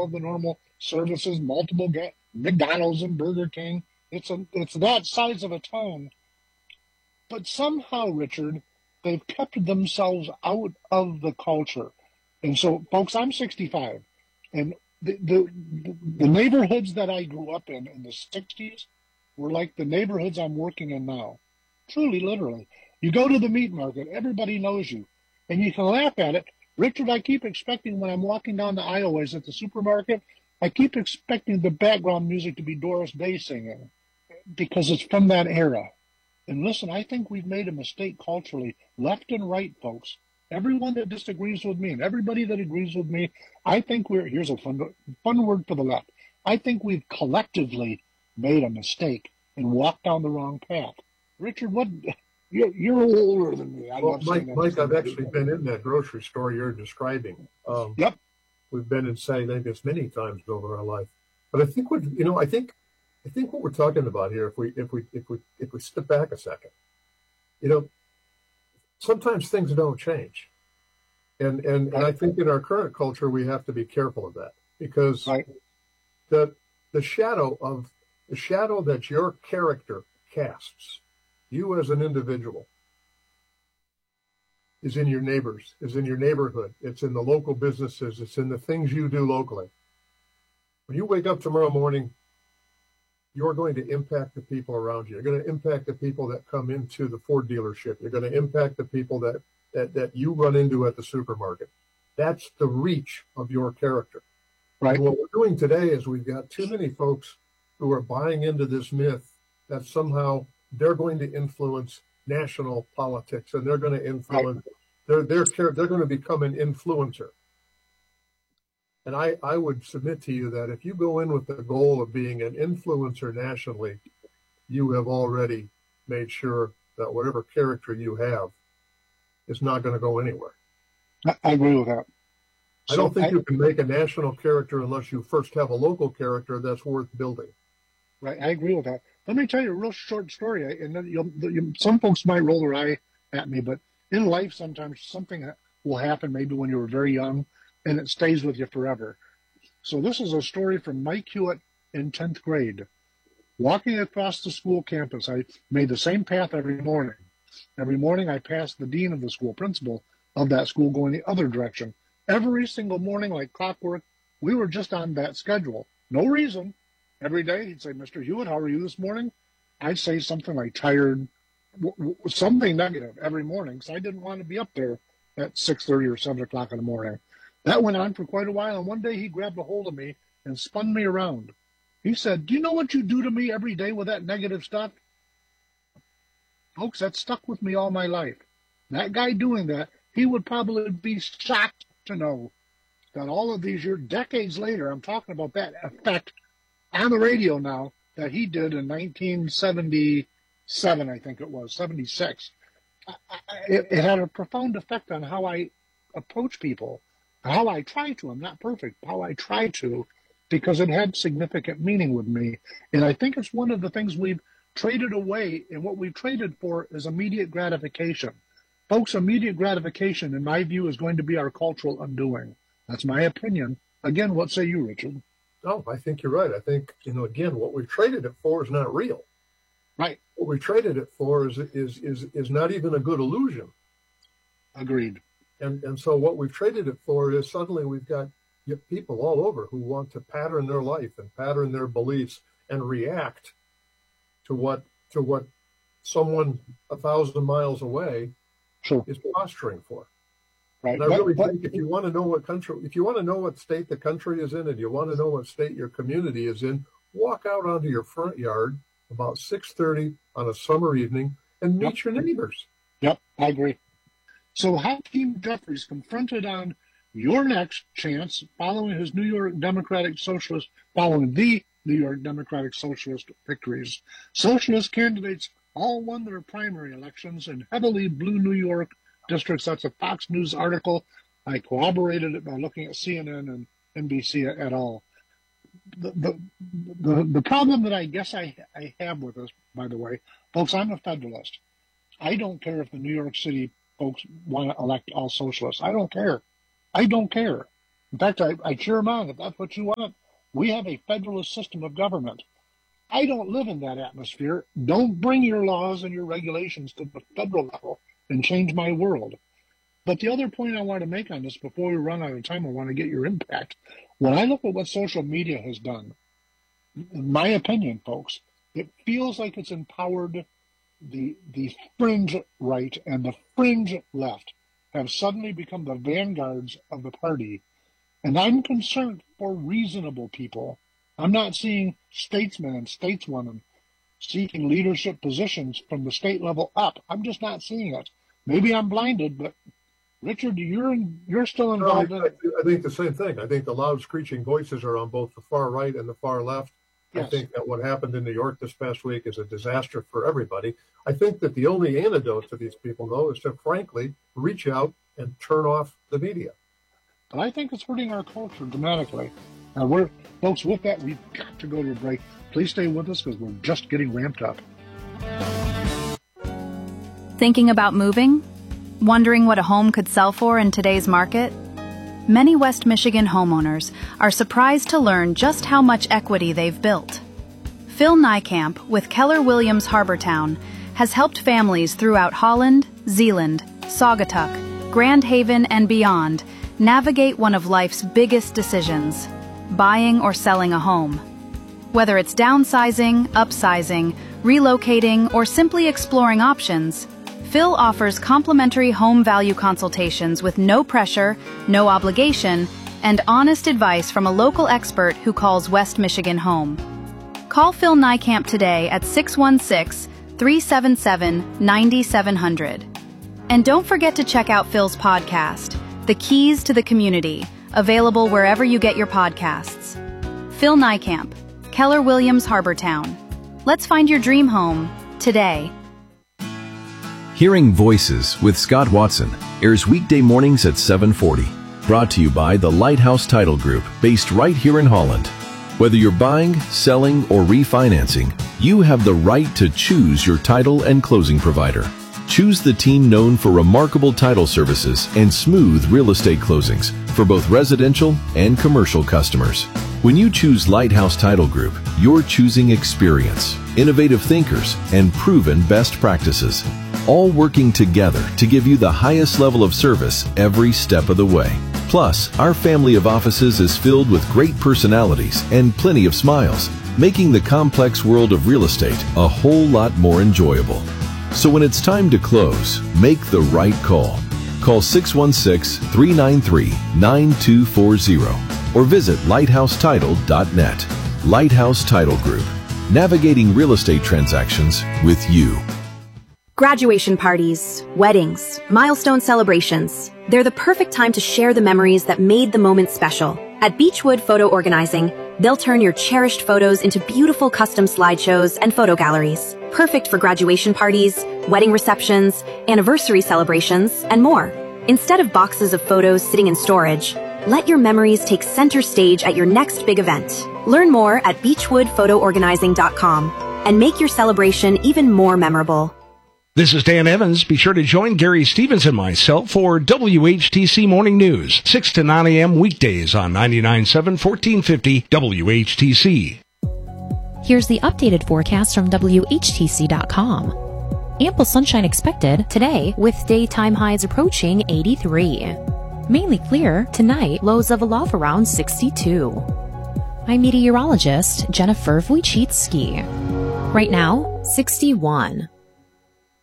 of the normal services, multiple McDonald's and Burger King. It's that size of a town. But somehow, Richard, they've kept themselves out of the culture. And so, folks, I'm 65, and the neighborhoods that I grew up in the 60s were like the neighborhoods I'm working in now. Truly, literally. You go to the meat market, everybody knows you, and you can laugh at it. Richard, I keep expecting when I'm walking down the aisleways at the supermarket, I keep expecting the background music to be Doris Day singing because it's from that era. And listen, I think we've made a mistake culturally, left and right, folks. Everyone that disagrees with me and everybody that agrees with me, I think here's a fun word for the left. I think we've collectively made a mistake and walked down the wrong path. Richard, you're older than me. Well, Mike, I've actually been in that grocery store you're describing. Yep. We've been inside, I guess, many times over our life. But I think I think what we're talking about here, if we step back a second, sometimes things don't change, and I think in our current culture we have to be careful of that because the shadow that your character casts, you as an individual, is in your neighbors, is in your neighborhood, it's in the local businesses, it's in the things you do locally. When you wake up tomorrow morning, you're going to impact the people around you. You're going to impact the people that come into the Ford dealership. You're going to impact the people that you run into at the supermarket. That's the reach of your character. Right. And what we're doing today is we've got too many folks who are buying into this myth that somehow they're going to influence national politics and they're going to influence, they're going to become an influencer. And I would submit to you that if you go in with the goal of being an influencer nationally, you have already made sure that whatever character you have is not going to go anywhere. I agree with that. I don't think you can make a national character unless you first have a local character that's worth building. Right, I agree with that. Let me tell you a real short story. And some folks might roll their eye at me, but in life sometimes something will happen maybe when you were very young, and it stays with you forever. So this is a story from Mike Hewitt in 10th grade. Walking across the school campus, I made the same path every morning. Every morning I passed the dean of the school, principal of that school, going the other direction. Every single morning, like clockwork, we were just on that schedule. No reason. Every day he'd say, Mr. Hewitt, how are you this morning? I'd say something like tired, something negative every morning, because I didn't want to be up there at 6:30 or 7 o'clock in the morning. That went on for quite a while, and one day he grabbed a hold of me and spun me around. He said, do you know what you do to me every day with that negative stuff? Folks, that stuck with me all my life. That guy doing that, he would probably be shocked to know that all of these years, decades later, I'm talking about that effect on the radio now that he did in 1977, I think it was, 76. It had a profound effect on how I approach people. How I try to, I'm not perfect, how I try to, because it had significant meaning with me. And I think it's one of the things we've traded away, and what we've traded for is immediate gratification. Folks, immediate gratification, in my view, is going to be our cultural undoing. That's my opinion. Again, what say you, Richard? Oh, I think you're right. I think, again, what we've traded it for is not real. Right. What we traded it for is not even a good illusion. Agreed. And so what we've traded it for is suddenly we've got people all over who want to pattern their life and pattern their beliefs and react to what someone 1,000 miles away is posturing for. Right. And I really think if you want to know what state the country is in, and you want to know what state your community is in, walk out onto your front yard about 6:30 on a summer evening and meet your neighbors. Yep, I agree. So Hakeem Jeffries confronted on your next chance following the New York Democratic Socialist victories. Socialist candidates all won their primary elections in heavily blue New York districts. That's a Fox News article. I corroborated it by looking at CNN and NBC et al. The problem that I guess I have with this, by the way, folks, I'm a Federalist. I don't care if the New York City folks want to elect all socialists. I don't care. In fact, I cheer them on. If that's what you want, we have a federalist system of government. I don't live in that atmosphere. Don't bring your laws and your regulations to the federal level and change my world. But the other point I want to make on this before we run out of time, I want to get your impact. When I look at what social media has done, in my opinion, folks, it feels like it's empowered the fringe right and the fringe left have suddenly become the vanguards of the party. And I'm concerned for reasonable people. I'm not seeing statesmen and stateswomen seeking leadership positions from the state level up. I'm just not seeing it. Maybe I'm blinded, but Richard, you're still involved in it. I think the same thing. I think the loud screeching voices are on both the far right and the far left. Yes. I think that what happened in New York this past week is a disaster for everybody. I think that the only antidote to these people, though, is to frankly reach out and turn off the media. But I think it's hurting our culture dramatically. Folks, with that, we've got to go to a break. Please stay with us because we're just getting ramped up. Thinking about moving? Wondering what a home could sell for in today's market? Many West Michigan homeowners are surprised to learn just how much equity they've built. Phil Niekamp with Keller Williams Harbortown has helped families throughout Holland, Zeeland, Saugatuck, Grand Haven, and beyond navigate one of life's biggest decisions, buying or selling a home. Whether it's downsizing, upsizing, relocating, or simply exploring options, Phil offers complimentary home value consultations with no pressure, no obligation, and honest advice from a local expert who calls West Michigan home. Call Phil Niekamp today at 616-377-9700. And don't forget to check out Phil's podcast, The Keys to the Community, available wherever you get your podcasts. Phil Niekamp, Keller Williams Harbortown. Let's find your dream home today. Hearing Voices with Scott Watson airs weekday mornings at 7:40. Brought to you by the Lighthouse Title Group, based right here in Holland. Whether you're buying, selling, or refinancing, you have the right to choose your title and closing provider. Choose the team known for remarkable title services and smooth real estate closings for both residential and commercial customers. When you choose Lighthouse Title Group, you're choosing experience, innovative thinkers, and proven best practices, all working together to give you the highest level of service every step of the way. Plus, our family of offices is filled with great personalities and plenty of smiles, making the complex world of real estate a whole lot more enjoyable. So when it's time to close, make the right call. Call 616-393-9240 or visit lighthousetitle.net. Lighthouse Title Group, navigating real estate transactions with you. Graduation parties, weddings, milestone celebrations. They're the perfect time to share the memories that made the moment special. At Beechwood Photo Organizing, they'll turn your cherished photos into beautiful custom slideshows and photo galleries. Perfect for graduation parties, wedding receptions, anniversary celebrations, and more. Instead of boxes of photos sitting in storage, let your memories take center stage at your next big event. Learn more at beechwoodphotoorganizing.com and make your celebration even more memorable. This is Dan Evans. Be sure to join Gary Stevens and myself for WHTC Morning News, 6 to 9 a.m. weekdays on 99.7 1450 WHTC. Here's the updated forecast from WHTC.com. Ample sunshine expected today with daytime highs approaching 83. Mainly clear tonight, lows of a low of around 62. I'm meteorologist Jennifer Wojcicki. Right now, 61.